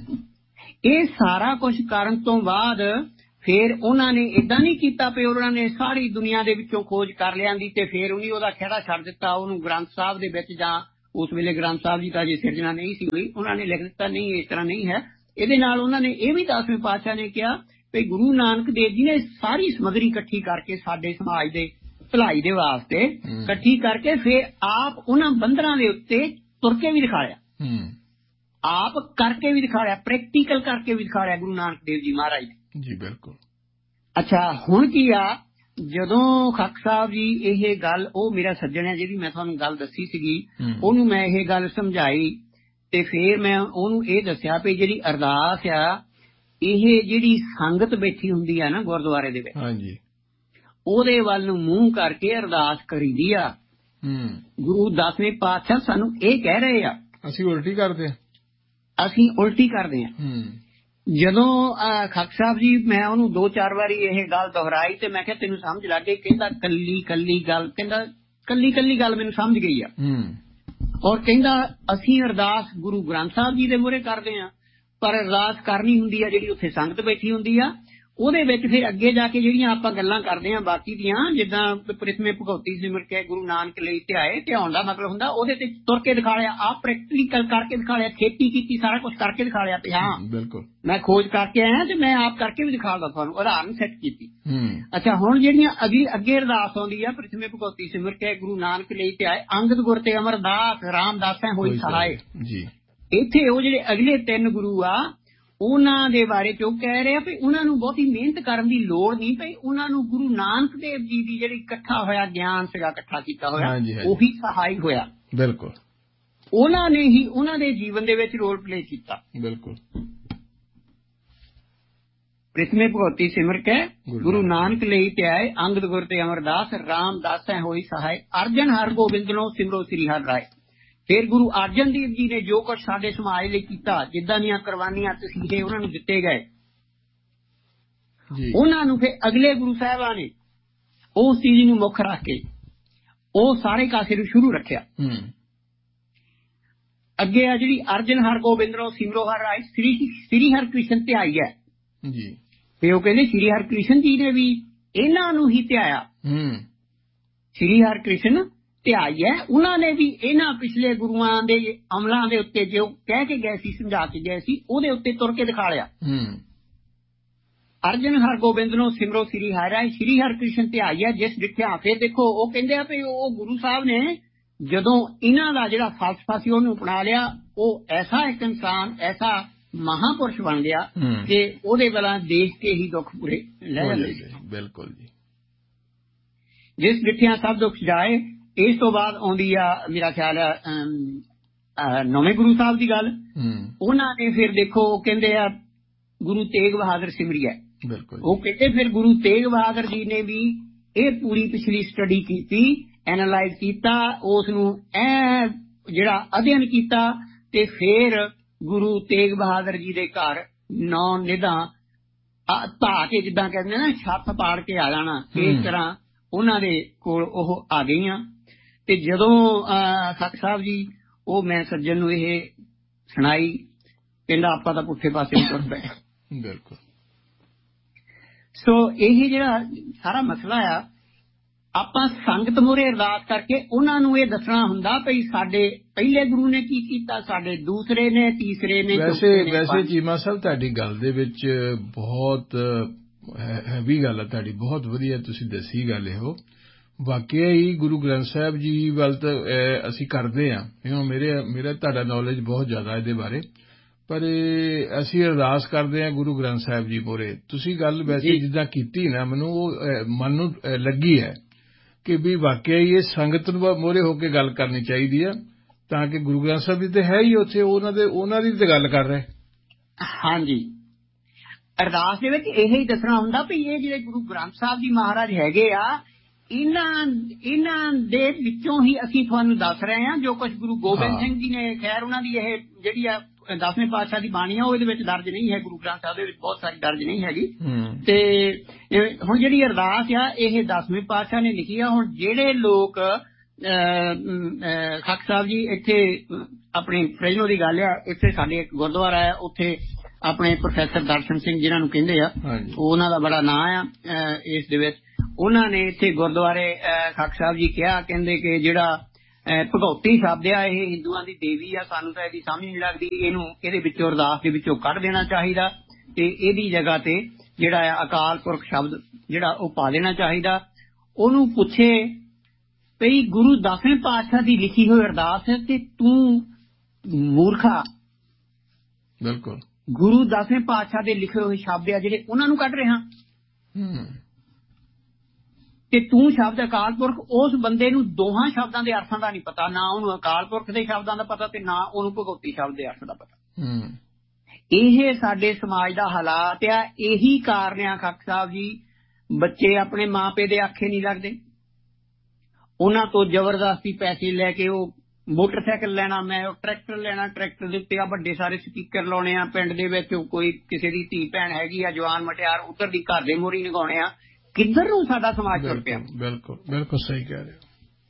ਇਹ ਸਾਰਾ ਕੁਝ ਕਰਨ ਤੋਂ ਬਾਅਦ ਫਿਰ ਉਹਨਾਂ ਨੇ ਏਦਾਂ ਨਹੀਂ ਕੀਤਾ ਵੀ ਉਹਨਾਂ ਨੇ ਸਾਰੀ ਦੁਨੀਆ ਦੇ ਵਿੱਚੋਂ ਖੋਜ ਕਰ ਲਿਆਂਦੀ ਤੇ ਫਿਰ ਉਹਨੇ ਉਹਦਾ ਖਹਿੜਾ ਛੱਡ ਦਿੱਤਾ, ਉਹਨੂੰ ਗ੍ਰੰਥ ਸਾਹਿਬ ਦੇ ਵਿੱਚ, ਜਾਂ ਉਸ ਵੇਲੇ ਗ੍ਰੰਥ ਸਾਹਿਬ ਜੀ ਤਾਂ ਜੇ ਸਿਰਜਣਾ ਨਹੀਂ ਸੀ ਹੋਈ, ਉਹਨਾਂ ਨੇ ਲਿਖ ਦਿੱਤਾ ਨਹੀਂ ਇਸ ਤਰ੍ਹਾਂ ਨਹੀਂ ਹੈ। ਇਹਦੇ ਨਾਲ ਉਹਨਾਂ ਨੇ ਇਹ ਵੀ 10ਵੇਂ ਪਾਤਸ਼ਾਹ ਨੇ ਕਿਹਾ ਵੀ ਗੁਰੂ ਨਾਨਕ ਦੇਵ ਜੀ ਨੇ ਸਾਰੀ ਸਮੱਗਰੀ ਇਕੱਠੀ ਕਰਕੇ ਸਾਡੇ ਸਮਾਜ ਦੇ ਭਲਾਈ ਦੇ ਵਾਸਤੇ ਇਕੱਠੀ ਕਰਕੇ ਫਿਰ ਆਪ ਉਹਨਾਂ ਬੰਦਰਾਂ ਦੇ ਉੱਤੇ ਤੁਰ ਕੇ ਵੀ ਦਿਖਾਇਆ, ਆਪ ਕਰਕੇ ਵੀ ਦਿਖਾਇਆ, ਪ੍ਰੈਕਟੀਕਲ ਕਰਕੇ ਵੀ ਦਿਖਾਇਆ ਗੁਰੂ ਨਾਨਕ ਦੇਵ ਜੀ ਮਹਾਰਾਜ ਨੇ। ਜੀ ਬਿਲਕੁਲ। ਅੱਛਾ, ਹੁਣ ਕੀ ਆ, ਜਦੋਂ ਖੱਖ ਸਾਹਿਬ ਜੀ ਇਹ ਗੱਲ, ਉਹ ਮੇਰਾ ਸੱਜਣ ਹੈ ਜਿਹਦੀ ਮੈਂ ਤੁਹਾਨੂੰ ਗੱਲ ਦੱਸੀ ਸੀਗੀ, ਉਹਨੂੰ ਮੈਂ ਇਹ ਗੱਲ ਸਮਝਾਈ ਤੇ ਫਿਰ ਮੈਂ ਉਹਨੂੰ ਇਹ ਦੱਸਿਆ ਵੀ ਜਿਹੜੀ ਅਰਦਾਸ ਆ, ਇਹ ਜਿਹੜੀ ਸੰਗਤ ਬੈਠੀ ਹੁੰਦੀ ਆ ਨਾ ਗੁਰਦੁਆਰੇ ਦੇ ਵਿੱਚ, ਹਾਂਜੀ, ਉਹਦੇ ਵੱਲ ਨੂੰ ਮੂੰਹ ਕਰਕੇ ਅਰਦਾਸ ਕਰੀਦੀ ਆ। ਗੁਰੂ 10ਵੇਂ ਪਾਤਸ਼ਾਹ ਸਾਨੂੰ ਇਹ ਕਹਿ ਰਹੇ ਆ, ਅਸੀਂ ਉਲਟੀ ਕਰਦੇ ਆ, ਅਸੀਂ ਉਲਟੀ ਕਰਦੇ ਆ। ਜਦੋਂ ਖੱਖ ਸਾਹਿਬ ਜੀ, ਮੈਂ ਉਹਨੂੰ 2-4 ਵਾਰੀ ਇਹ ਗੱਲ ਦੁਹਰਾਈ ਤੇ ਮੈਂ ਕਿਹਾ ਤੈਨੂੰ ਸਮਝ ਲੱਗ ਗਈ? ਕਹਿੰਦਾ ਕੱਲੀ ਕੱਲੀ ਗੱਲ, ਕਹਿੰਦਾ ਕੱਲੀ ਕੱਲੀ ਗੱਲ ਮੈਨੂੰ ਸਮਝ ਗਈ ਆ। ਔਰ ਕਹਿੰਦਾ ਅਸੀਂ ਅਰਦਾਸ ਗੁਰੂ ਗ੍ਰੰਥ ਸਾਹਿਬ ਜੀ ਦੇ ਮੂਹਰੇ ਕਰਦੇ ਆ, ਪਰ ਅਰਦਾਸ ਕਰਨੀ ਹੁੰਦੀ ਆ ਜਿਹੜੀ ਉੱਥੇ ਸੰਗਤ ਬੈਠੀ ਹੁੰਦੀ ਆ, ਉਹਦੇ ਵਿੱਚ ਫਿਰ ਅੱਗੇ ਜਾ ਕੇ ਜਿਹੜੀਆਂ ਆਪਾਂ ਗੱਲਾਂ ਕਰਦੇ ਆ ਬਾਕੀ ਦੀਆਂ, ਜਿੱਦਾਂ ਪ੍ਰਿਥਮੇ ਭਗਉਤੀ ਸਿਮਰ ਕੇ ਗੁਰੂ ਨਾਨਕ ਲਈ ਧਿਆਏ, ਧਿਆਉਣ ਦਾ ਮਤਲਬ ਹੁੰਦਾ ਉਹਦੇ ਤੇ ਤੁਰ ਕੇ ਦਿਖਾ ਲਿਆ, ਆਪ ਪ੍ਰੈਕਟੀਕਲ ਕਰਕੇ ਦਿਖਾ ਲਿਆ, ਖੇਤੀ ਕੀਤੀ, ਸਾਰਾ ਕੁਝ ਕਰਕੇ ਦਿਖਾ ਲਿਆ ਤੇ ਹਾਂ ਬਿਲਕੁਲ ਮੈਂ ਖੋਜ ਕਰਕੇ ਆਇਆ ਤੇ ਮੈਂ ਆਪ ਕਰਕੇ ਵੀ ਦਿਖਾਉਂਦਾ ਤੁਹਾਨੂੰ, ਉਦਾਹਰਨ ਸੈੱਟ ਕੀਤੀ। ਅੱਛਾ, ਹੁਣ ਜਿਹੜੀਆਂ ਅੱਗੇ ਅਰਦਾਸ ਆਉਂਦੀ ਆ, ਪ੍ਰਿਥਮੇ ਭਗਉਤੀ ਸਿਮਰ ਕੇ ਗੁਰੂ ਨਾਨਕ ਲਈ ਧਿਆਏ, ਅੰਗਦ ਗੁਰ ਤੇ ਅਮਰਦਾਸ ਰਾਮਦਾਸੈ ਹੋਈ ਸਹਾਏ, ਇੱਥੇ ਉਹ ਜਿਹੜੇ ਅਗਲੇ 3 ਗੁਰੂ ਆ ਉਹਨਾਂ ਦੇ ਬਾਰੇ ਚ ਉਹ ਕਹਿ ਰਹੇ ਆ ਵੀ ਉਹਨਾਂ ਨੂੰ ਬਹੁਤੀ ਮਿਹਨਤ ਕਰਨ ਦੀ ਲੋੜ ਨਹੀਂ ਪਈ, ਉਹਨਾਂ ਨੂੰ ਗੁਰੂ ਨਾਨਕ ਦੇਵ ਜੀ ਦੀ ਜਿਹੜੀ ਇਕੱਠਾ ਹੋਇਆ ਗਿਆਨ ਸੀਗਾ, ਇਕੱਠਾ ਕੀਤਾ ਹੋਇਆ, ਉਹੀ ਸਹਾਈ ਹੋਇਆ। ਬਿਲਕੁਲ, ਉਹਨਾਂ ਨੇ ਹੀ ਉਹਨਾਂ ਦੇ ਜੀਵਨ ਦੇ ਵਿੱਚ ਰੋਲ ਪਲੇ ਕੀਤਾ। ਬਿਲਕੁਲ। ਪ੍ਰਿਥਮੇ ਭਗਉਤੀ ਸਿਮਰ ਕੇ ਗੁਰੂ ਨਾਨਕ ਲਈ ਧਿਆਏ, ਅੰਗਦ ਗੁਰ ਤੇ ਅਮਰਦਾਸ ਰਾਮਦਾਸੈ ਹੋਈ ਸਹਾਏ, ਅਰਜਨ ਹਰਿ ਗੋਬਿੰਦਨੋ ਸਿਮਰੋ ਸ੍ਰੀ ਹਰਿ ਰਾਏ। ਫਿਰ ਗੁਰੂ ਅਰਜਨ ਦੇਵ ਜੀ ਨੇ ਜੋ ਕੁਝ ਸਾਡੇ ਸਮਾਜ ਲਈ ਕੀਤਾ, ਜਿੱਦਾਂ ਦੀਆਂ ਕੁਰਬਾਨੀਆਂ ਤਸੀਹੇ ਉਹਨਾਂ ਨੂੰ ਦਿੱਤੇ ਗਏ, ਉਹਨਾਂ ਨੂੰ ਫਿਰ ਅਗਲੇ ਗੁਰੂ ਸਾਹਿਬਾਂ ਨੇ ਉਸ ਚੀਜ਼ ਨੂੰ ਮੁੱਖ ਰੱਖ ਕੇ ਉਹ ਸਾਰੇ ਕਾਸੇ ਨੂੰ ਸ਼ੁਰੂ ਰੱਖਿਆ। ਅੱਗੇ ਆ ਜਿਹੜੀ ਅਰਜਨ ਹਰਿ ਗੋਬਿੰਦਨੋ ਸਿਮਰੋ ਹਰਿ ਰਾਏ, ਸ੍ਰੀ ਹਰਿ ਕ੍ਰਿਸ਼ਨ ਧਿਆਈ ਹੈ ਜੀ, ਤੇ ਉਹ ਕਹਿੰਦੇ ਸ੍ਰੀ ਹਰਿ ਕ੍ਰਿਸ਼ਨ ਜੀ ਨੇ ਵੀ ਇਹਨਾਂ ਨੂੰ ਹੀ ਧਿਆਇਆ, ਸ੍ਰੀ ਹਰਿ ਕ੍ਰਿਸ਼ਨ ਧਿਆਈ ਹੈ, ਉਹਨਾਂ ਨੇ ਵੀ ਇਹਨਾਂ ਪਿਛਲੇ ਗੁਰੂਆਂ ਦੇ ਅਮਲਾਂ ਦੇ ਉੱਤੇ ਜੋ ਕਹਿ ਕੇ ਗਏ ਸੀ, ਸਮਝਾ ਕੇ ਗਏ ਸੀ, ਉਹਦੇ ਉੱਤੇ ਤੁਰ ਕੇ ਦਿਖਾ ਲਿਆ। ਅਰਜਨ ਹਰਿ ਗੋਬਿੰਦ ਨੂੰ ਸਿਮਰੋ ਸ੍ਰੀ ਹਰਿ ਰਾਏ, ਸ੍ਰੀ ਹਰਿ ਕ੍ਰਿਸ਼ਨ ਧਿਆਈ ਹੈ ਜਿਸ ਡਿਠਿਆ। ਫਿਰ ਦੇਖੋ ਉਹ ਕਹਿੰਦੇ ਆ ਵੀ ਉਹ ਗੁਰੂ ਸਾਹਿਬ ਨੇ ਜਦੋਂ ਇਹਨਾਂ ਦਾ ਜਿਹੜਾ ਫਲਸਫਾ ਸੀ ਉਹਨੂੰ ਅਪਣਾ ਲਿਆ, ਉਹ ਐਸਾ ਇੱਕ ਇਨਸਾਨ, ਐਸਾ ਮਹਾਂਪੁਰਸ਼ ਬਣ ਗਿਆ ਕਿ ਉਹਦੇ ਵੱਲਾਂ ਦੇਖ ਕੇ ਹੀ ਦੁੱਖ ਪੂਰੇ ਲੈ ਜਾਂਦੇ। ਬਿਲਕੁਲ ਜੀ, ਜਿਸ ਡਿਠਿਆ ਸਭ ਦੁੱਖ ਜਾਏ। ਇਸ ਤੋਂ ਬਾਅਦ ਆਉਂਦੀ ਆ ਮੇਰਾ ਖਿਆਲ ਆ 9ਵੇਂ ਗੁਰੂ ਸਾਹਿਬ ਦੀ ਗੱਲ। ਉਹਨਾਂ ਨੇ ਫਿਰ ਦੇਖੋ ਉਹ ਕਹਿੰਦੇ ਆ ਗੁਰੂ ਤੇਗ ਬਹਾਦਰ ਸਿਮਰਿਆ। ਉਹ ਕਹਿੰਦੇ ਫਿਰ ਗੁਰੂ ਤੇਗ ਬਹਾਦਰ ਜੀ ਨੇ ਵੀ ਇਹ ਪੂਰੀ ਪਿਛਲੀ ਸਟੱਡੀ ਕੀਤੀ, ਐਨਾਲਾਈਜ਼ ਕੀਤਾ, ਉਸ ਨੂੰ ਜਿਹੜਾ ਅਧਿਐਨ ਕੀਤਾ, ਤੇ ਫਿਰ ਗੁਰੂ ਤੇਗ ਬਹਾਦਰ ਜੀ ਦੇ ਘਰ 9 ਨਿਧਾਂ ਧਾ ਕੇ, ਜਿੱਦਾਂ ਕਹਿੰਦੇ ਨਾ ਛੱਤ ਪਾੜ ਕੇ ਆ ਜਾਣਾ, ਇਸ ਤਰ੍ਹਾਂ ਉਹਨਾਂ ਦੇ ਕੋਲ ਉਹ ਆ ਗਈਆਂ। ਤੇ ਜਦੋਂ ਖੱਖ ਸਾਹਿਬ ਜੀ ਉਹ ਮੈਂ ਸੱਜਣ ਨੂੰ ਇਹ ਸੁਣਾਈ, ਕਹਿੰਦਾ ਆਪਾਂ ਤਾਂ ਪੁੱਠੇ ਪਾਸੇ ਤੁਰ ਪਏ। ਬਿਲਕੁਲ। ਸੋ ਇਹ ਜਿਹੜਾ ਸਾਰਾ ਮਸਲਾ ਆ, ਆਪਾਂ ਸੰਗਤ ਮੂਹਰੇ ਅਰਦਾਸ ਕਰਕੇ ਉਹਨਾਂ ਨੂੰ ਇਹ ਦੱਸਣਾ ਹੁੰਦਾ ਵੀ ਸਾਡੇ ਪਹਿਲੇ ਗੁਰੂ ਨੇ ਕੀ ਕੀਤਾ, ਸਾਡੇ ਦੂਸਰੇ ਨੇ, ਤੀਸਰੇ ਨੇ। ਵੈਸੇ ਚੀਮਾ ਸਾਹਿਬ ਤੁਹਾਡੀ ਗੱਲ ਦੇ ਵਿੱਚ ਬਹੁਤ ਹੈਵੀ ਗੱਲ ਹੈ ਤੁਹਾਡੀ, ਬਹੁਤ ਵਧੀਆ ਤੁਸੀਂ ਦੱਸੀ ਗੱਲ ਇਹੋ। ਵਾਕਿਆ ਹੀ ਗੁਰੂ ਗ੍ਰੰਥ ਸਾਹਿਬ ਜੀ ਵੱਲ ਤਾਂ ਅਸੀਂ ਕਰਦੇ ਹਾਂ, ਮੇਰਾ ਤੁਹਾਡਾ ਨੌਲੇਜ ਬਹੁਤ ਜ਼ਿਆਦਾ ਇਹਦੇ ਬਾਰੇ, ਪਰ ਅਸੀਂ ਅਰਦਾਸ ਕਰਦੇ ਹਾਂ ਗੁਰੂ ਗ੍ਰੰਥ ਸਾਹਿਬ ਜੀ ਮੂਹਰੇ। ਤੁਸੀਂ ਗੱਲ ਵੈਸੇ ਜਿੱਦਾਂ ਕੀਤੀ ਨਾ, ਮੈਨੂੰ ਉਹ ਮਨ ਨੂੰ ਲੱਗੀ ਹੈ ਕਿ ਵੀ ਵਾਕਿਆ ਹੀ ਇਹ ਸੰਗਤ ਨੂੰ ਮੂਹਰੇ ਹੋ ਕੇ ਗੱਲ ਕਰਨੀ ਚਾਹੀਦੀ ਆ, ਤਾਂ ਕਿ ਗੁਰੂ ਗ੍ਰੰਥ ਸਾਹਿਬ ਜੀ ਤੇ ਹੈ ਹੀ ਉੱਥੇ, ਉਹਨਾਂ ਦੀ ਤੇ ਗੱਲ ਕਰ ਰਹੇ। ਹਾਂਜੀ, ਅਰਦਾਸ ਦੇ ਵਿੱਚ ਇਹੀ ਦੱਸਣਾ ਹੁੰਦਾ ਵੀ ਇਹ ਜਿਹੜੇ ਗੁਰੂ ਗ੍ਰੰਥ ਸਾਹਿਬ ਜੀ ਮਹਾਰਾਜ ਹੈਗੇ ਆ, ਇਹਨਾਂ ਦੇ ਵਿੱਚੋਂ ਹੀ ਅਸੀਂ ਤੁਹਾਨੂੰ ਦੱਸ ਰਹੇ ਹਾਂ ਜੋ ਕੁਝ ਗੁਰੂ ਗੋਬਿੰਦ ਸਿੰਘ ਜੀ ਨੇ। ਖੈਰ ਉਹਨਾਂ ਦੀ ਇਹ ਜਿਹੜੀ ਆ 10ਵੇਂ ਪਾਤਸ਼ਾਹ ਦੀ ਬਾਣੀ ਆ, ਉਹ ਇਹਦੇ ਵਿੱਚ ਦਰਜ ਨਹੀਂ ਹੈ, ਗੁਰੂ ਗ੍ਰੰਥ ਸਾਹਿਬ ਦੇ ਵਿੱਚ ਬਹੁਤ ਸਾਰੀ ਦਰਜ ਨਹੀਂ ਹੈਗੀ। ਤੇ ਹੁਣ ਜਿਹੜੀ ਅਰਦਾਸ ਆ ਇਹ 10ਵੇਂ ਪਾਤਸ਼ਾਹ ਨੇ ਲਿਖੀ ਆ। ਹੁਣ ਜਿਹੜੇ ਲੋਕ ਖਾਕ ਸਾਹਿਬ ਜੀ, ਇੱਥੇ ਆਪਣੀ ਫਰੈਜਨੋ ਦੀ ਗੱਲ ਆ, ਇੱਥੇ ਸਾਡੇ ਇੱਕ ਗੁਰਦੁਆਰਾ ਹੈ, ਉੱਥੇ ਆਪਣੇ ਪ੍ਰੋਫੈਸਰ ਦਰਸ਼ਨ ਸਿੰਘ ਜਿਹਨਾਂ ਨੂੰ ਕਹਿੰਦੇ ਆ, ਉਹਨਾਂ ਦਾ ਬੜਾ ਨਾਂ ਆ ਇਸ ਦੇ ਵਿੱਚ। ਉਹਨਾਂ ਨੇ ਇੱਥੇ ਗੁਰਦੁਆਰੇ ਖਾਕ ਸਾਹਿਬ ਜੀ ਕਿਹਾ, ਕਹਿੰਦੇ ਕਿ ਜਿਹੜਾ ਭਗਉਤੀ ਸ਼ਬਦ ਆ ਇਹ ਹਿੰਦੂਆਂ ਦੀ ਦੇਵੀ ਆ, ਸਾਨੂੰ ਤਾਂ ਇਹਦੀ ਸਮਝ ਨਹੀਂ ਲੱਗਦੀ, ਇਹਨੂੰ ਇਹਦੇ ਵਿੱਚੋਂ ਅਰਦਾਸ ਦੇ ਵਿੱਚੋਂ ਕੱਢ ਦੇਣਾ ਚਾਹੀਦਾ ਤੇ ਇਹਦੀ ਜਗ੍ਹਾ ਤੇ ਜਿਹੜਾ ਆ ਅਕਾਲ ਪੁਰਖ ਸ਼ਬਦ ਜਿਹੜਾ ਉਹ ਪਾ ਦੇਣਾ ਚਾਹੀਦਾ। ਉਹਨੂੰ ਪੁੱਛੇ ਭਈ ਗੁਰੂ 10ਵੇਂ ਪਾਤਸ਼ਾਹ ਦੀ ਲਿਖੀ ਹੋਈ ਅਰਦਾਸ ਹੈ ਤੇ ਤੂੰ ਮੂਰਖਾ, ਬਿਲਕੁਲ ਗੁਰੂ 10ਵੇਂ ਪਾਤਸ਼ਾਹ ਦੇ ਲਿਖੇ ਹੋਏ ਸ਼ਬਦ ਆ ਜਿਹੜੇ ਉਹਨਾਂ ਨੂੰ ਕੱਢ ਰਿਹਾ ਤੇ ਤੂੰ ਸ਼ਬਦ ਅਕਾਲ ਪੁਰਖ। ਉਸ ਬੰਦੇ ਨੂੰ ਦੋਹਾਂ ਸ਼ਬਦਾਂ ਦੇ ਅਰਥਾਂ ਦਾ ਨਹੀਂ ਪਤਾ, ਨਾ ਉਹਨੂੰ ਅਕਾਲ ਪੁਰਖ ਦੇ ਸ਼ਬਦਾਂ ਦਾ ਪਤਾ ਤੇ ਨਾ ਉਹਨੂੰ ਭਗਉਤੀ ਸ਼ਬਦ ਦੇ ਅਰਥ ਦਾ ਪਤਾ। ਇਹ ਸਾਡੇ ਸਮਾਜ ਦਾ ਹਾਲਾਤ ਆ। ਇਹੀ ਕਾਰਨ ਆ ਖਾਕ ਸਾਹਿਬ ਜੀ, ਬੱਚੇ ਆਪਣੇ ਮਾਂ ਪਿਓ ਦੇ ਆਖੇ ਨਹੀਂ ਲੱਗਦੇ, ਉਹਨਾਂ ਤੋਂ ਜ਼ਬਰਦਸਤੀ ਪੈਸੇ ਲੈ ਕੇ ਉਹ ਮੋਟਰਸਾਈਕਲ ਲੈਣਾ, ਮੈਂ ਉਹ ਟਰੈਕਟਰ ਲੈਣਾ, ਟਰੈਕਟਰ ਦੇ ਉੱਤੇ ਆ ਵੱਡੇ ਸਾਰੇ ਸਪੀਕਰ ਲਾਉਣੇ ਆ, ਪਿੰਡ ਦੇ ਵਿੱਚ ਕੋਈ ਕਿਸੇ ਦੀ ਧੀ ਭੈਣ ਹੈਗੀ ਆ ਜਵਾਨ ਮਟਿਆਰ ਉੱਤਰਦੀ ਘਰ ਦੇ ਮੋਹਰੀ ਨਗਾਉਣੇ ਆ। ਕਿੱਧਰ ਨੂੰ ਸਾਡਾ ਸਮਾਜ ਤੁਰ ਪਿਆ। ਬਿਲਕੁਲ ਬਿਲਕੁਲ ਸਹੀ ਕਹਿ ਰਹੇ ਹੋ।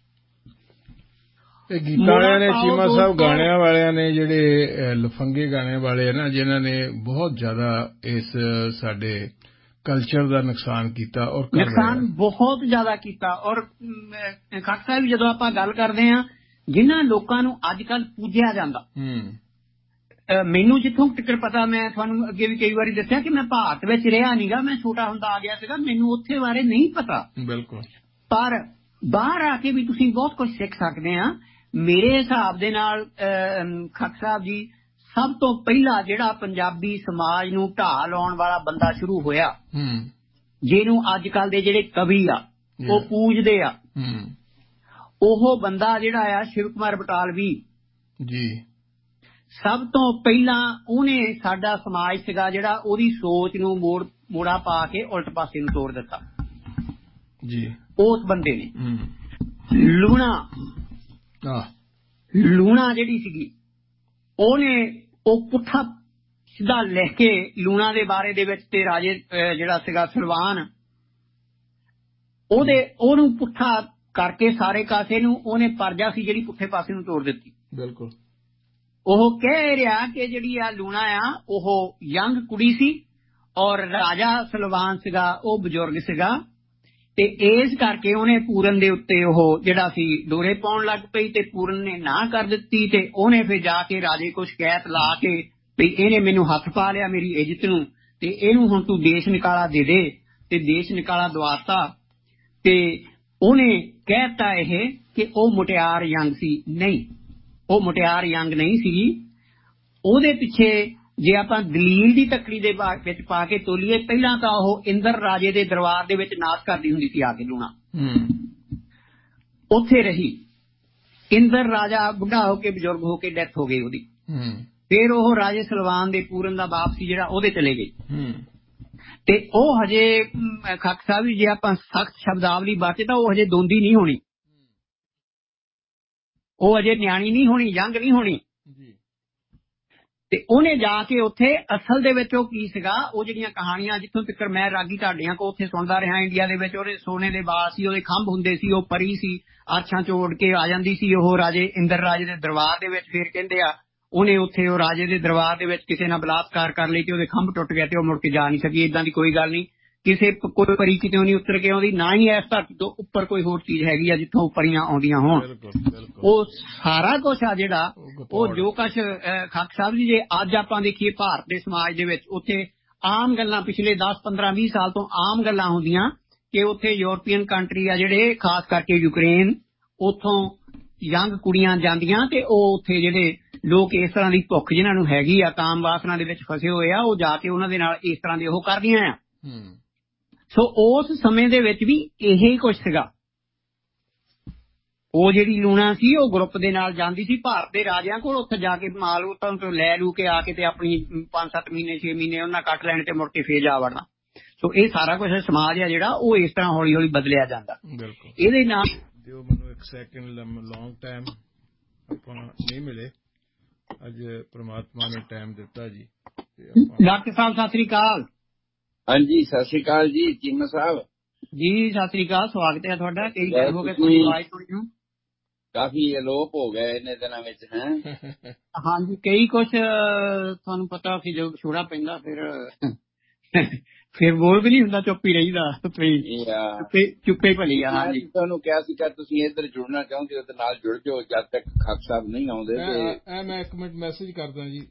ਇਹ ਗੀਤਾਂ ਵਾਲਿਆਂ ਨੇ, ਚੀਮਾ ਸਾਹਿਬ ਗਾਣਿਆਂ ਵਾਲਿਆਂ ਨੇ, ਜਿਹੜੇ ਲਫੰਗੇ ਗਾਣੇ ਵਾਲੇ ਆ ਨਾ, ਜਿਨ੍ਹਾਂ ਨੇ ਬਹੁਤ ਜ਼ਿਆਦਾ ਇਸ ਸਾਡੇ ਕਲਚਰ ਦਾ ਨੁਕਸਾਨ ਕੀਤਾ ਔਰ ਨੁਕਸਾਨ ਬਹੁਤ ਜ਼ਿਆਦਾ ਕੀਤਾ। ਔਰ ਖਾਕ ਸਾਹਿਬ ਜਦੋਂ ਆਪਾਂ ਗੱਲ ਕਰਦੇ ਹਾਂ ਜਿਨ੍ਹਾਂ ਲੋਕਾਂ ਨੂੰ ਅੱਜ ਕੱਲ੍ਹ ਪੂਜਿਆ ਜਾਂਦਾ, ਮੈਨੂੰ ਜਿੱਥੋਂ ਤੱਕ ਪਤਾ, ਮੈਂ ਤੁਹਾਨੂੰ ਅੱਗੇ ਵੀ ਕਈ ਵਾਰੀ ਦੱਸਿਆ ਕਿ ਮੈਂ ਭਾਰਤ ਵਿੱਚ ਰਿਹਾ ਨੀਗਾ, ਮੈਂ ਛੋਟਾ ਹੁੰਦਾ ਆ ਗਿਆ ਸੀਗਾ, ਮੈਨੂੰ ਉੱਥੇ ਬਾਰੇ ਨਹੀਂ ਪਤਾ। ਬਿਲਕੁਲ। ਪਰ ਬਾਹਰ ਆ ਕੇ ਵੀ ਤੁਸੀਂ ਬਹੁਤ ਕੁਝ ਸਿੱਖ ਸਕਦੇ ਆ। ਮੇਰੇ ਹਿਸਾਬ ਦੇ ਨਾਲ ਖਾਕ ਸਾਹਿਬ ਜੀ, ਸਭ ਤੋਂ ਪਹਿਲਾਂ ਜਿਹੜਾ ਪੰਜਾਬੀ ਸਮਾਜ ਨੂੰ ਢਾਹ ਲਾਉਣ ਵਾਲਾ ਬੰਦਾ ਸ਼ੁਰੂ ਹੋਇਆ, ਜਿਹਨੂੰ ਅੱਜ ਕੱਲ ਦੇ ਜਿਹੜੇ ਕਵੀ ਆ ਉਹ ਪੂਜਦੇ ਆ, ਉਹ ਬੰਦਾ ਜਿਹੜਾ ਆ ਸ਼ਿਵ ਕੁਮਾਰ ਬਟਾਲਵੀ ਜੀ। ਸਭ ਤੋਂ ਪਹਿਲਾਂ ਉਹਨੇ ਸਾਡਾ ਸਮਾਜ ਸੀਗਾ ਜਿਹੜਾ, ਉਹਦੀ ਸੋਚ ਨੂੰ ਮੋੜਾ ਪਾ ਕੇ ਉਲਟ ਪਾਸੇ ਨੂੰ ਤੋੜ ਦਿੱਤਾ ਜੀ। ਉਸ ਬੰਦੇ ਨੇ ਲੂਣਾ ਜਿਹੜੀ ਸੀਗੀ, ਉਹਨੇ ਉਹ ਪੁੱਠਾ ਸਿੱਧਾ ਲਿਖ ਕੇ ਲੂਣਾ ਦੇ ਬਾਰੇ ਦੇ ਵਿੱਚ ਤੇ ਰਾਜੇ ਜਿਹੜਾ ਸੀਗਾ ਸਲਵਾਨ, ਉਹਨੂੰ ਪੁੱਠਾ ਕਰਕੇ ਸਾਰੇ ਕਾਸੇ ਨੂੰ ਉਹਨੇ ਪਰਜਾ ਸੀ ਜਿਹੜੀ ਪੁੱਠੇ ਪਾਸੇ ਨੂੰ ਤੋੜ ਦਿੱਤੀ। ਬਿਲਕੁਲ। ਉਹ ਕਹਿ ਰਿਹਾ ਕਿ ਜਿਹੜੀ ਆ ਲੂਣਾ ਆ ਉਹ ਯੰਗ ਕੁੜੀ ਸੀ ਔਰ ਰਾਜਾ ਸਲਵਾਨ ਸੀਗਾ ਉਹ ਬਜ਼ੁਰਗ ਸੀਗਾ, ਤੇ ਇਸ ਕਰਕੇ ਉਹਨੇ ਪੂਰਨ ਦੇ ਉੱਤੇ ਉਹ ਜਿਹੜਾ ਸੀ ਡੋਰੇ ਪਾਉਣ ਲੱਗ ਪਈ ਤੇ ਪੂਰਨ ਨੇ ਨਾ ਕਰ ਦਿੱਤੀ, ਤੇ ਉਹਨੇ ਫਿਰ ਜਾ ਕੇ ਰਾਜੇ ਕੋਲ ਸ਼ਿਕਾਇਤ ਲਾ ਕੇ ਵੀ ਇਹਨੇ ਮੈਨੂੰ ਹੱਥ ਪਾ ਲਿਆ ਮੇਰੀ ਇੱਜ਼ਤ ਨੂੰ, ਤੇ ਇਹਨੂੰ ਹੁਣ ਤੂੰ ਦੇਸ਼ ਨਿਕਾਲਾ ਦੇ ਦੇ, ਤੇ ਦੇਸ਼ ਨਿਕਾਲਾ ਦਵਾਤਾ। ਤੇ ਉਹਨੇ ਕਹਿਤਾ ਇਹ ਕਿ ਉਹ ਮੁਟਿਆਰ ਯੰਗ ਸੀ। ਨਹੀਂ, ਉਹ ਮੁਟਿਆਰ ਯੰਗ ਨਹੀਂ ਸੀਗੀ। ਉਹਦੇ ਪਿੱਛੇ ਜੇ ਆਪਾਂ ਦਲੀਲ ਦੀ ਤੱਕੜੀ ਦੇ ਵਿੱਚ ਪਾ ਕੇ ਤੋਲੀਏ, ਪਹਿਲਾਂ ਤਾਂ ਉਹ ਇੰਦਰ ਰਾਜੇ ਦੇ ਦਰਬਾਰ ਦੇ ਵਿੱਚ ਨਾਚ ਕਰਦੀ ਹੁੰਦੀ ਸੀ ਆ ਕੇ ਲੂਣਾ, ਉੱਥੇ ਰਹੀ। ਇੰਦਰ ਰਾਜਾ ਬੁੱਢਾ ਹੋ ਕੇ ਬਜ਼ੁਰਗ ਹੋ ਕੇ ਡੈਥ ਹੋ ਗਈ ਉਹਦੀ। ਫਿਰ ਉਹ ਰਾਜੇ ਸਲਵਾਨ ਦੇ ਪੂਰਨ ਦਾ ਬਾਪ ਸੀ ਜਿਹੜਾ, ਉਹਦੇ ਚਲੇ ਗਈ। ਤੇ ਉਹ ਹਜੇ ਖਾਕ ਸਾਹਿਬ ਜੀ, ਜੇ ਆਪਾਂ ਸਖਤ ਸ਼ਬਦਾਵਲੀ ਵਰਤੇ ਤਾਂ ਉਹ ਹਜੇ ਦੋਂਦੀ ਨਹੀਂ ਹੋਣੀ, ਉਹ ਅਜੇ ਨਿਆਣੀ ਨਹੀਂ ਹੋਣੀ, ਯੰਗ ਨਹੀਂ ਹੋਣੀ। ਤੇ ਉਹਨੇ ਜਾ ਕੇ ਉੱਥੇ ਅਸਲ ਦੇ ਵਿੱਚ ਉਹ ਕੀ ਸੀਗਾ, ਉਹ ਜਿਹੜੀਆਂ ਕਹਾਣੀਆਂ ਜਿੱਥੋਂ ਤੱਕ ਮੈਂ ਰਾਗੀ ਢਾਡੀਆਂ ਕੋ ਉੱਥੇ ਸੁਣਦਾ ਰਿਹਾ ਇੰਡੀਆ ਦੇ ਵਿੱਚ, ਉਹਦੇ ਸੋਨੇ ਦੇ ਬਾਲ ਸੀ, ਉਹਦੇ ਖੰਭ ਹੁੰਦੇ ਸੀ, ਉਹ ਪਰੀ ਸੀ, ਆਰਛਾਂ ਚੋੜ ਕੇ ਆ ਜਾਂਦੀ ਸੀ ਉਹ ਰਾਜੇ ਇੰਦਰ ਰਾਜੇ ਦੇ ਦਰਬਾਰ ਦੇ ਵਿੱਚ। ਫਿਰ ਕਹਿੰਦੇ ਆ ਉਹਨੇ ਉੱਥੇ ਉਹ ਰਾਜੇ ਦੇ ਦਰਬਾਰ ਦੇ ਵਿੱਚ ਕਿਸੇ ਨਾਲ ਬਲਾਤਕਾਰ ਕਰ ਲਈ ਤੇ ਉਹਦੇ ਖੰਭ ਟੁੱਟ ਗਏ ਤੇ ਉਹ ਮੁੜ ਕੇ ਜਾ ਨਹੀਂ ਸਕੀ। ਏਦਾਂ ਦੀ ਕੋਈ ਗੱਲ ਨਹੀਂ, ਕਿਸੇ ਕੋਈ ਪਰੀ ਕਿਤੋਂ ਨਹੀਂ ਉਤਰ ਕੇ ਆਉਂਦੀ, ਨਾ ਹੀ ਇਸ ਧਰਤੀ ਤੋਂ ਉੱਪਰ ਕੋਈ ਹੋਰ ਚੀਜ਼ ਹੈਗੀ ਆ ਜਿੱਥੋਂ ਪਰੀਆਂ ਆਉਂਦੀਆਂ ਹੋਣ। ਉਹ ਸਾਰਾ ਕੁਛ ਆ ਜਿਹੜਾ, ਉਹ ਜੋ ਕੁਛ ਖਾਕ ਸਾਹਿਬ ਜੀ, ਜੇ ਅੱਜ ਆਪਾਂ ਦੇਖੀਏ ਭਾਰਤ ਦੇ ਸਮਾਜ ਦੇ ਵਿੱਚ, ਉੱਥੇ ਆਮ ਗੱਲਾਂ ਪਿਛਲੇ 10, 15, 20 ਸਾਲ ਤੋਂ ਆਮ ਗੱਲਾਂ ਹੁੰਦੀਆਂ ਕਿ ਉੱਥੇ ਯੂਰਪੀਅਨ ਕੰਟਰੀ ਆ ਜਿਹੜੇ, ਖਾਸ ਕਰਕੇ ਯੂਕਰੇਨ, ਉੱਥੋਂ ਯੰਗ ਕੁੜੀਆਂ ਜਾਂਦੀਆਂ ਤੇ ਉਹ ਉੱਥੇ ਜਿਹੜੇ ਲੋਕ ਇਸ ਤਰ੍ਹਾਂ ਦੀ ਭੁੱਖ ਜਿਹਨਾਂ ਨੂੰ ਹੈਗੀ ਆ, ਕਾਮ ਵਾਸਨਾ ਦੇ ਵਿੱਚ ਫਸੇ ਹੋਏ ਆ, ਉਹ ਜਾ ਕੇ ਉਹਨਾਂ ਦੇ ਨਾਲ ਇਸ ਤਰ੍ਹਾਂ ਦੇ ਉਹ ਕਰਦੀਆਂ ਆ। ਸੋ ਉਸ ਸਮੇਂ ਦੇ ਵਿੱਚ ਵੀ ਇਹੀ ਕੁਛ ਸੀਗਾ। ਉਹ ਜਿਹੜੀ ਲੂਣਾ ਸੀ ਉਹ ਗਰੁੱਪ ਦੇ ਨਾਲ ਜਾਂਦੀ ਸੀ ਭਾਰਤ ਦੇ ਰਾਜਿਆਂ ਕੋਲ, ਉੱਥੇ ਜਾ ਕੇ ਮਾਲ ਉਤਾਂ ਤੋਂ ਲੈ ਲੂ ਕੇ ਆ ਕੇ ਤੇ ਆਪਣੀ 5-7 ਮਹੀਨੇ 6 ਮਹੀਨੇ ਉਹਨਾਂ ਕੱਟ ਲੈਣੇ ਤੇ ਮੁੜ ਕੇ ਫੇਰ ਜਾ ਵੜਨਾ। ਸੋ ਇਹ ਸਾਰਾ ਕੁਛ ਸਮਾਜ ਆ ਜਿਹੜਾ ਉਹ ਇਸ ਤਰ੍ਹਾਂ ਹੌਲੀ ਹੌਲੀ ਬਦਲਿਆ ਜਾਂਦਾ। ਇਹਦੇ ਨਾਲ ਦਿਓ ਮੈਨੂੰ ਇੱਕ ਸੈਕਿੰਡ, ਲੌਂਗ ਟਾਈਮ ਆਪਾਂ ਨਹੀਂ ਮਿਲੇ, ਅੱਜ ਪ੍ਰਮਾਤਮਾ ਨੇ ਟਾਈਮ ਦਿੱਤਾ ਜੀ। ਡਾਕਟਰ ਸਾਹਿਬ ਸਤਿ ਸ੍ਰੀ ਅਕਾਲ। ਹਾਂਜੀ ਸਤਿ ਸ੍ਰੀ ਅਕਾਲ ਜੀ ਚੀਮਾ ਸਾਹਿਬ ਜੀ। ਸਤਿ ਸ੍ਰੀ ਅਕਾਲ, ਸਵਾਗਤ ਹੈ ਤੁਹਾਡਾ। ਕਈ ਦਿਨ ਹੋ ਗਏ ਤੁਹਾਡੀ ਆਵਾਜ਼ ਸੁਣੀ ਨੂੰ। ਕਾਫੀ ਅਲੋਪ ਹੋ ਗਏ ਇੰਨੇ ਦਿਨਾਂ ਵਿੱਚ ਹੈ। ਹਾਂਜੀ ਕਈ ਕੁਛ ਤੁਹਾਨੂੰ ਪਤਾ ਕਿ ਜਦੋਂ ਛੋੜਾ ਪੈਂਦਾ ਫਿਰ ਬੋਲ ਵੀ ਨਹੀਂ ਹੁੰਦਾ, ਚੁੱਪ ਹੀ ਰਹੀਦਾ। ਚੁੱਪੇ ਭਲੀ ਆ। ਹਾਂਜੀ ਤੁਹਾਨੂੰ ਕਿਹਾ ਸੀ ਕਿ ਤੁਸੀਂ ਇੱਧਰ ਜੁੜਨਾ ਚਾਹੁੰਦੇ ਹੋ ਤੇ ਨਾਲ ਜੁੜ ਜਾਓ ਜਦ ਤੱਕ ਖਾਕ ਸਾਹਿਬ ਨਹੀਂ ਆਉਂਦੇ। ਮੈਂ ਇੱਕ ਮਿੰਟ ਮੈਸੇਜ ਕਰਦਾ ਜੀ।